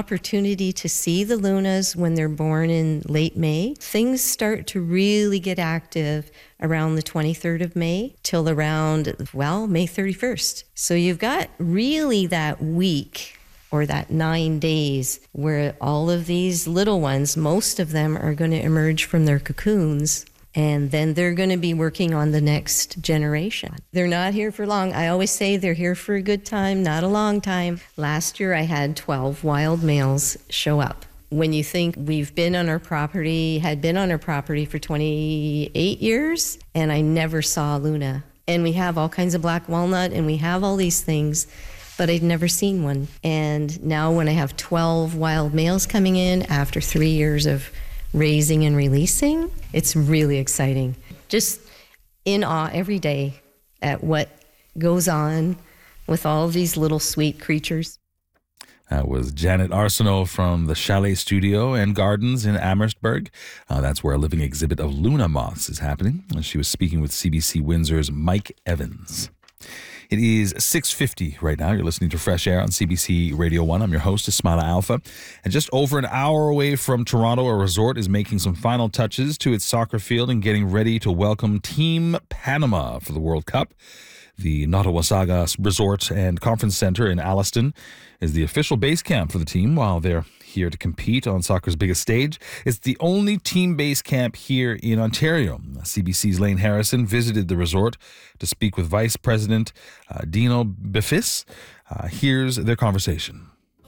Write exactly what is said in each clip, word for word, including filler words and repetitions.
opportunity to see the Lunas when they're born in late May. Things start to really get active around the twenty-third of May till around, well, May thirty-first. So you've got really that week or that nine days where all of these little ones, most of them are going to emerge from their cocoons, and then they're going to be working on the next generation. They're not here for long. I always say they're here for a good time, not a long time. Last year I had twelve wild males show up. When you think we've been on our property, had been on our property for twenty-eight years, and I never saw a Luna. And we have all kinds of black walnut, and we have all these things, but I'd never seen one. And now when I have twelve wild males coming in after three years of raising and releasing, it's really exciting. Just in awe every day at what goes on with all these little sweet creatures. That was Janet Arsenault from the Chalet Studio and Gardens in Amherstburg. Uh, that's where a living exhibit of Luna moths is happening. And she was speaking with C B C Windsor's Mike Evans. It is six fifty right now. You're listening to Fresh Air on C B C Radio one. I'm your host, Ismaila Alpha. And just over an hour away from Toronto, a resort is making some final touches to its soccer field and getting ready to welcome Team Panama for the World Cup. The Nottawasaga Resort and Conference Center in Alliston is the official base camp for the team while they're here to compete on soccer's biggest stage. It's the only team base camp here in Ontario. C B C's Lane Harrison visited the resort to speak with Vice President uh, Dino Bifis. Uh, here's their conversation.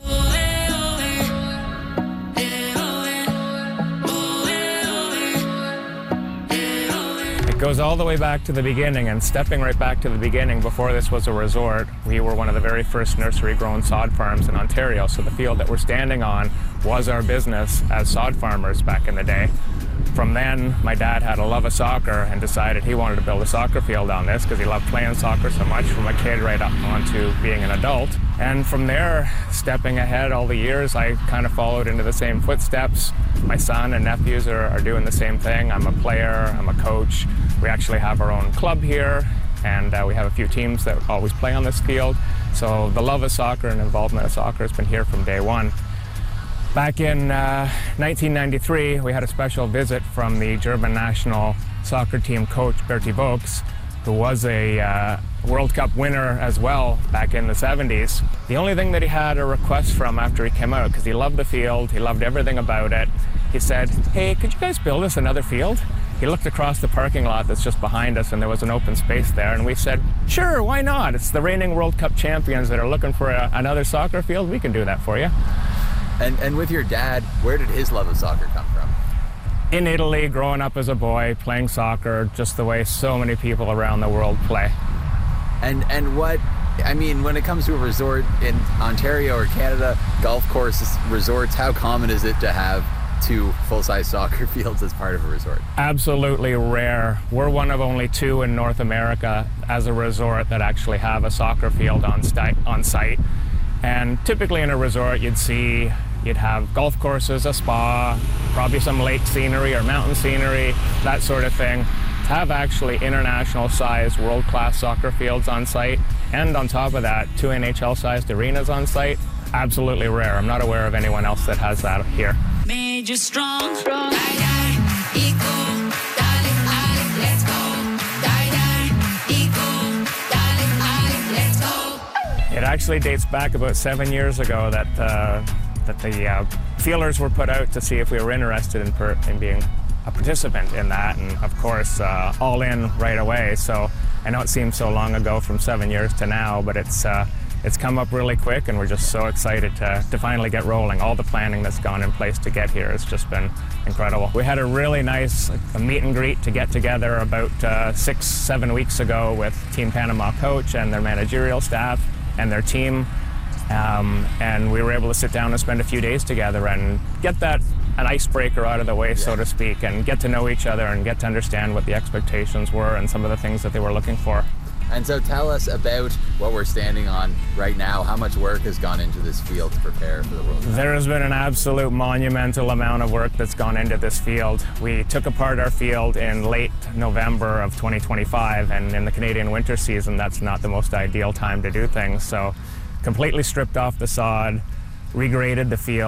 Goes all the way back to the beginning, and stepping right back to the beginning, before this was a resort, we were one of the very first nursery-grown sod farms in Ontario. So the field that we're standing on was our business as sod farmers back in the day. From then, my dad had a love of soccer and decided he wanted to build a soccer field on this because he loved playing soccer so much from a kid right up onto being an adult. And from there, stepping ahead all the years, I kind of followed into the same footsteps. My son and nephews are, are doing the same thing. I'm a player, I'm a coach. We actually have our own club here, and uh, we have a few teams that always play on this field. So the love of soccer and involvement of soccer has been here from day one. Back in uh, nineteen ninety-three, we had a special visit from the German national soccer team coach, Berti Vogts, who was a uh, World Cup winner as well back in the seventies. The only thing that he had a request from after he came out, because he loved the field, he loved everything about it, he said, "Hey, could you guys build us another field?" He looked across the parking lot that's just behind us, and there was an open space there, and we said, "Sure, why not? It's the reigning World Cup champions that are looking for a, another soccer field. We can do that for you." And and with your dad, where did his love of soccer come from? In Italy, growing up as a boy, playing soccer, just the way so many people around the world play. And and what, I mean, when it comes to a resort in Ontario or Canada, golf courses, resorts, how common is it to have two full-size soccer fields as part of a resort? Absolutely rare. We're one of only two in North America as a resort that actually have a soccer field on, sti- on site. And typically in a resort, you'd see, you'd have golf courses, a spa, probably some lake scenery or mountain scenery, that sort of thing. To have actually international-sized, world-class soccer fields on site, and on top of that, two N H L-sized arenas on site, absolutely rare. I'm not aware of anyone else that has that here. Made you strong, strong. Die, die, equal, darling, darling, let's go. Die, die, equal, darling, darling, let's go. It actually dates back about seven years ago that uh, that the uh, feelers were put out to see if we were interested in, per- in being a participant in that, and of course, uh, all in right away. So I know it seems so long ago from seven years to now, but it's uh, it's come up really quick, and we're just so excited to, to finally get rolling. All the planning that's gone in place to get here has just been incredible. We had a really nice a meet and greet to get together about uh, six, seven weeks ago with Team Panama coach and their managerial staff and their team. Um, and we were able to sit down and spend a few days together and get that an icebreaker out of the way, yeah. so to speak, and get to know each other and get to understand what the expectations were and some of the things that they were looking for. And so tell us about what we're standing on right now. How much work has gone into this field to prepare for the World Cup? There has been an absolute monumental amount of work that's gone into this field. We took apart our field in late November of twenty twenty-five, and in the Canadian winter season, that's not the most ideal time to do things. So completely stripped off the sod, regraded the field.